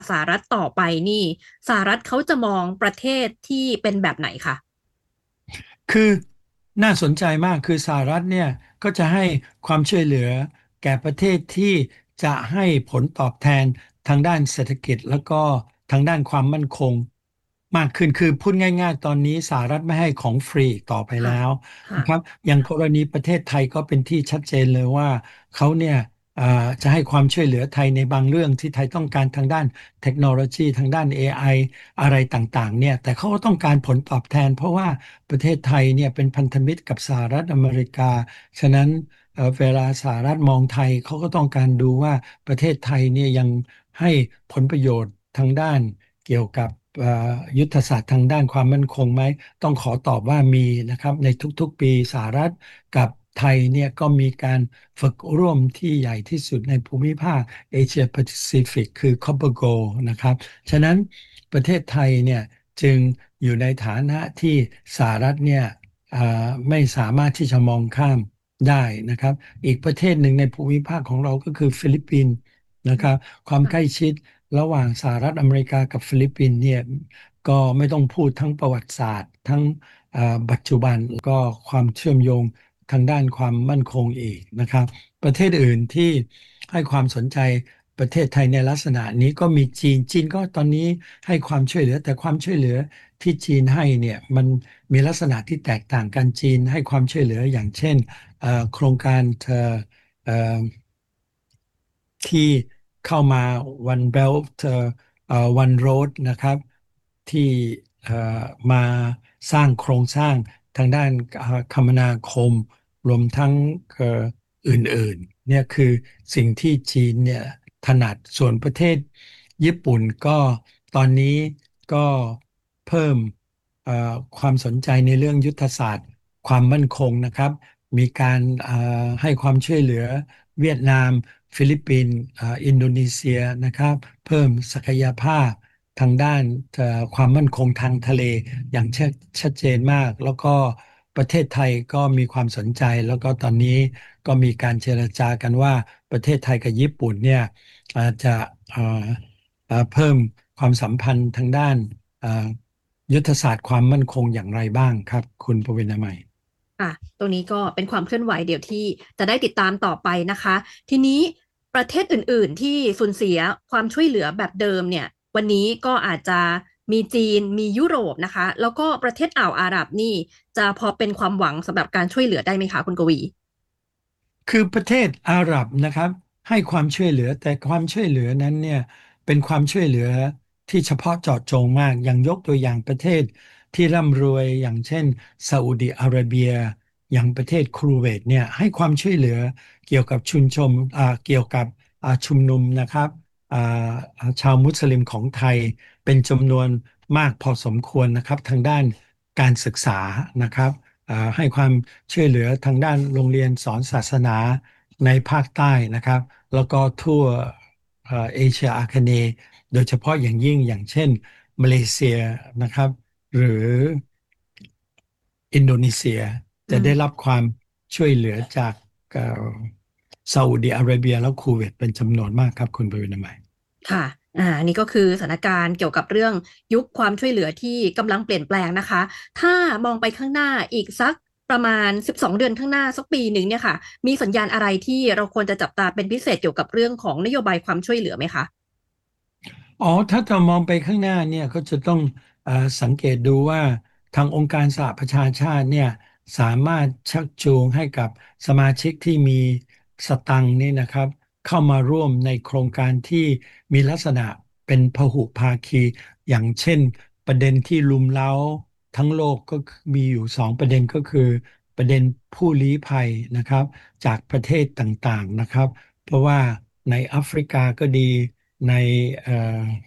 สหรัฐต่อไปนี่สหรัฐเขาจะมองประเทศที่เป็นแบบไหนคะคือน่าสนใจมากคือสหรัฐเนี่ยก็จะให้ความช่วยเหลือแก่ประเทศที่จะให้ผลตอบแทนทางด้านเศรษฐกิจแล้วก็ทางด้านความมั่นคงมากขึ้นคือพูดง่ายๆตอนนี้สหรัฐไม่ให้ของฟรีอีกต่อไปค่ะแล้วค่ะนะครับอย่างกรณีประเทศไทยก็เป็นที่ชัดเจนเลยว่าเขาเนี่ยอ่าจะให้ความช่วยเหลือไทยในบางเรื่องที่ไทยต้องการทางด้านเทคโนโลยีทางด้าน AI อะไรต่างๆเนี่ยแต่เขาก็ต้องการผลตอบแทนเพราะว่าประเทศไทยเนี่ยเป็นพันธมิตรกับสหรัฐอเมริกาฉะนั้นเวลาสหรัฐมองไทยเขาก็ต้องการดูว่าประเทศไทยเนี่ยยังให้ผลประโยชน์ทางด้านเกี่ยวกับเอ่อยุทธศาสตร์ทางด้านความมั่นคงไหมต้องขอตอบว่ามีนะครับในทุกๆปีสหรัฐกับไทยเนี่ยก็มีการฝึกร่วมที่ใหญ่ที่สุดในภูมิภาคเอเชียแปซิฟิกคือ COPPERGO นะครับฉะนั้นประเทศไทยเนี่ยจึงอยู่ในฐานะที่สหรัฐเนี่ยอ่าไม่สามารถที่จะมองข้ามได้นะครับอีกประเทศหนึ่งในภูมิภาคของเราก็คือฟิลิปปินส์นะครับความใกล้ค่ะชิดระหว่างสหรัฐอเมริกากับฟิลิปปินส์เนี่ยก็ไม่ต้องพูดทั้งประวัติศาสตร์ทั้งอ่าปัจจุบันแล้วก็ความเชื่อมโยงทางด้านความมั่นคงอีกนะครับประเทศอื่นที่ให้ความสนใจประเทศไทยในลักษณะนี้ก็มีจีนก็ตอนนี้ให้ความช่วยเหลือแต่ความช่วยเหลือที่จีนให้เนี่ยมันมีลักษณะที่แตกต่างกันจีนให้ความช่วยเหลืออย่างเช่นโครงการเอ่อ ที่เข้ามา One Belt One Road นะครับที่เอ่อมาสร้างโครงสร้างทางด้านคมนาคมรวมทั้งอื่นๆเนี่ยคือสิ่งที่จีนเนี่ยถนัดส่วนประเทศญี่ปุ่นก็ตอนนี้ก็เพิ่มเอ่อความสนใจในเรื่องยุทธศาสตร์ความมั่นคงนะครับมีการให้ความช่วยเหลือเวียดนาม ฟิลิปปินส์อินโดนีเซียนะครับเพิ่มศักยภาพทางด้านความมั่นคงทางทะเลอย่างชัดเจนมากแล้วก็ประเทศไทยก็มีความสนใจแล้วก็ตอนนี้ก็มีการเจรจากันว่าประเทศไทยกับญี่ปุ่นเนี่ยจะเอ่อเพิ่มความสัมพันธ์ทางด้านเอ่อยุทธศาสตร์ความมั่นคงอย่างไรบ้างครับคุณปวินามัยค่ะตรงนี้ก็เป็นความเคลื่อนไหวเดี๋ยวที่จะได้ติดตามต่อไปนะคะทีนี้ประเทศอื่นๆที่สูญเสียความช่วยเหลือแบบเดิมเนี่ยวันนี้ก็อาจจะมีจีนมียุโรปนะคะแล้วก็ประเทศอ่าวอาหรับนี่จะพอเป็นความหวังสำหรับการช่วยเหลือได้ไหมคะคุณกวีคือประเทศอาหรับนะครับให้ความช่วยเหลือแต่ความช่วยเหลือนั้นเนี่ยเป็นความช่วยเหลือที่เฉพาะเจาะจงมากอย่างยกตัวอย่างประเทศที่ร่ำรวยอย่างเช่นซาอุดิอาระเบียอย่างประเทศคูเวตเนี่ยให้ความช่วยเหลือเกี่ยวกับชุมชนเกี่ยวกับชุมนุมนะครับอ่าชาวมุสลิมของไทยเป็นจำนวนมากพอสมควรนะครับทางด้านการศึกษานะครับ ให้ความช่วยเหลือทางด้านโรงเรียนสอนศาสนาในภาคใต้นะครับแล้วก็ทั่วเอเชียอาคเนย์โดยเฉพาะอย่างยิ่งอย่างเช่นมาเลเซียนะครับหรืออินโดนีเซียจะได้รับอืมความช่วยเหลือจากเอ่อซาอุดิอาระเบียและคูเวตเป็นจำนวนมากครับคุณบรินามัยค่ะอันนี้ก็คือสถานการณ์เกี่ยวกับเรื่องยุคความช่วยเหลือที่กำลังเปลี่ยนแปลงนะคะ ถ้ามองไปข้างหน้าอีกสักประมาณ12เดือนข้างหน้าสักปีหนึ่งเนี่ยค่ะมีสัญญาณอะไรที่เราควรจะจับตาเป็นพิเศษเกี่ยวกับเรื่องของนโยบายความช่วยเหลือไหมคะอ๋อถ้าเรามองไปข้างหน้าเนี่ยก็จะต้องเอ่อสังเกตดูว่าทางองค์การสหประชาชาติเนี่ยสามารถชักจูงให้กับสมาชิกที่มีสตังค์นี่นะครับเข้ามาร่วมในโครงการที่มีลักษณะเป็นพหุภาคีอย่างเช่นประเด็นที่รุมเร้าทั้งโลกก็มีอยู่สองประเด็นก็คือประเด็นผู้ลี้ภัยนะครับจากประเทศต่างๆนะครับเพราะว่าในแอฟริกาก็ดี ในเอ่อ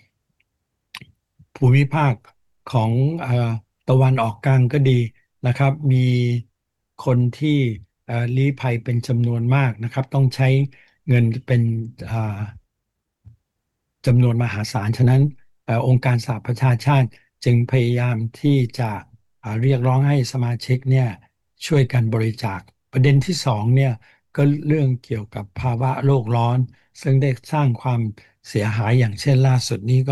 ภูมิภาคของตะวันออกกลางก็ดีนะครับมีคนที่ลี้ภัยเป็นจำนวนมากนะครับต้องใช้เงินเป็นอ่า จำนวนมหาศาลฉะนั้นองค์การสหประชาชาติจึงพยายามที่จะเรียกร้องให้สมาชิกเนี่ยช่วยกันบริจาคประเด็นที่สองเนี่ยก็เรื่องเกี่ยวกับภาวะโลกร้อนซึ่งได้สร้างความเสียหายอย่างเช่นล่าสุดนี้ก็